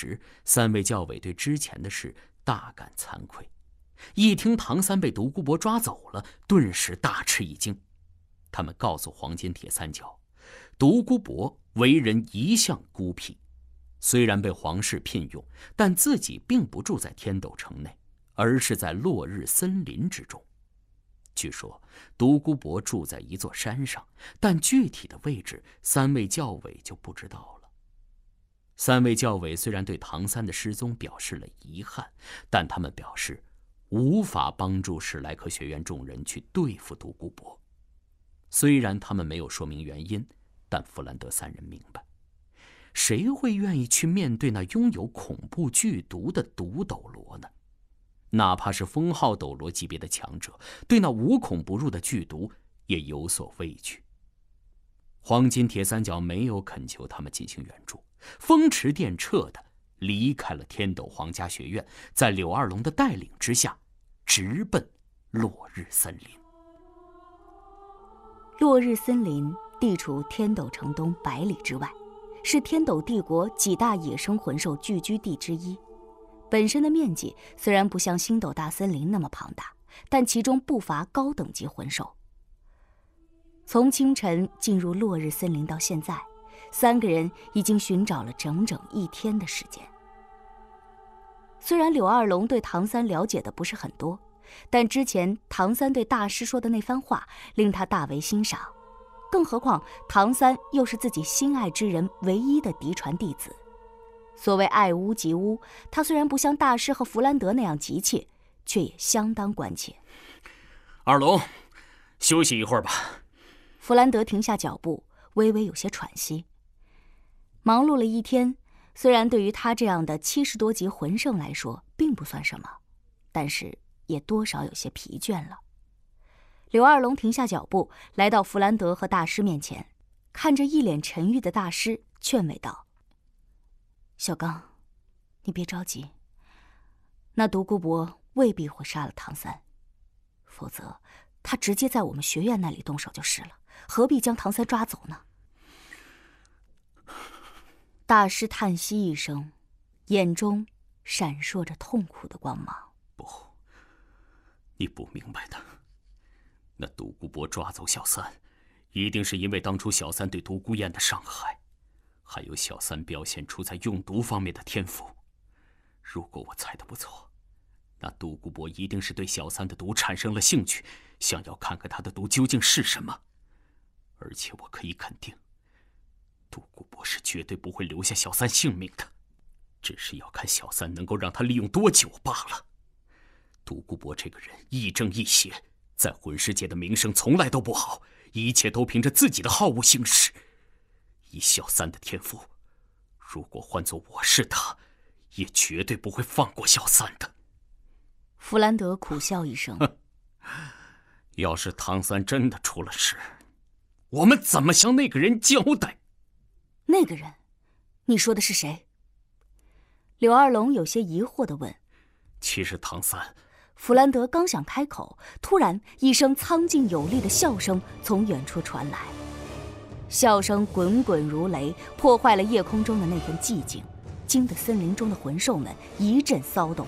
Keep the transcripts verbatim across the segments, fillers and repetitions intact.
时，三位教委对之前的事大感惭愧。一听唐三被独孤博抓走了，顿时大吃一惊。他们告诉黄金铁三角，独孤博为人一向孤僻，虽然被皇室聘用，但自己并不住在天斗城内，而是在落日森林之中。据说独孤博住在一座山上，但具体的位置三位教委就不知道了。三位教委虽然对唐三的失踪表示了遗憾，但他们表示无法帮助史莱克学院众人去对付独孤博。虽然他们没有说明原因，但弗兰德三人明白，谁会愿意去面对那拥有恐怖剧毒的毒斗罗呢？哪怕是封号斗罗级别的强者，对那无孔不入的剧毒也有所畏惧。黄金铁三角没有恳求他们进行援助，风驰电掣地离开了天斗皇家学院，在柳二龙的带领之下，直奔落日森林。 落日森林地处天斗城东百里之外，是天斗帝国几大野生魂兽聚居地之一。本身的面积虽然不像星斗大森林那么庞大，但其中不乏高等级魂兽。从清晨进入落日森林到现在，三个人已经寻找了整整一天的时间。虽然柳二龙对唐三了解的不是很多，但之前唐三对大师说的那番话令他大为欣赏，更何况唐三又是自己心爱之人唯一的嫡传弟子。所谓爱屋及乌，他虽然不像大师和弗兰德那样急切，却也相当关切。 二龙，休息一会儿吧。 弗兰德停下脚步，微微有些喘息。忙碌了一天，虽然对于他这样的七十多级魂圣来说并不算什么，但是也多少有些疲倦了。柳二龙停下脚步，来到弗兰德和大师面前，看着一脸沉郁的大师，劝慰道：小刚，你别着急，那独孤博未必会杀了唐三，否则他直接在我们学院那里动手就是了，何必将唐三抓走呢？大师叹息一声，眼中闪烁着痛苦的光芒。 不，你不明白的，那独孤博抓走小三，一定是因为当初小三对独孤雁的伤害，还有小三表现出在用毒方面的天赋。如果我猜得不错，那独孤博一定是对小三的毒产生了兴趣，想要看看他的毒究竟是什么。而且我可以肯定，独孤博是绝对不会留下小三性命的，只是要看小三能够让他利用多久罢了。独孤博这个人亦正亦邪，在魂师界的名声从来都不好，一切都凭着自己的好恶行事。以小三的天赋，如果换做我是他，也绝对不会放过小三的。 弗兰德苦笑一声， 要是唐三真的出了事，我们怎么向那个人交代？ 那个人，你说的是谁？柳二龙有些疑惑地问。 其实唐三…… 弗兰德刚想开口，突然一声苍劲有力的笑声从远处传来，笑声滚滚如雷，破坏了夜空中的那份寂静，惊得森林中的魂兽们一阵骚动。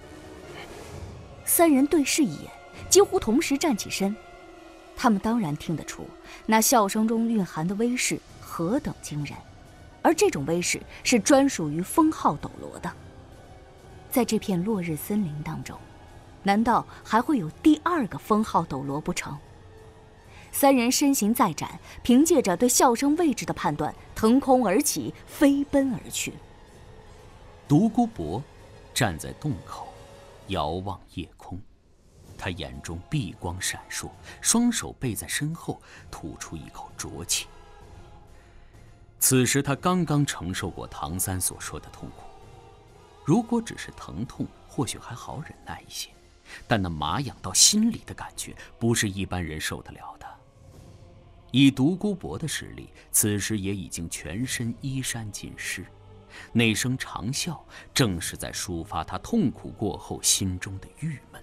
三人对视一眼，几乎同时站起身。他们当然听得出那笑声中蕴含的威势何等惊人，而这种威势是专属于封号斗罗的。在这片落日森林当中，难道还会有第二个封号斗罗不成？三人身形再展，凭借着对笑声位置的判断，腾空而起，飞奔而去。 独孤博站在洞口，遥望夜空，他眼中碧光闪烁，双手背在身后，吐出一口浊气。此时他刚刚承受过唐三所说的痛苦，如果只是疼痛，或许还好忍耐一些，但那麻痒到心里的感觉，不是一般人受得了的。以独孤博的实力，此时也已经全身衣衫尽湿，那声长啸正是在抒发他痛苦过后心中的郁闷。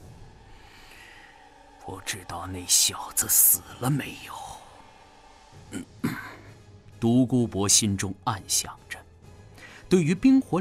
不知道那小子死了没有？嗯、独孤博心中暗想着，对于冰火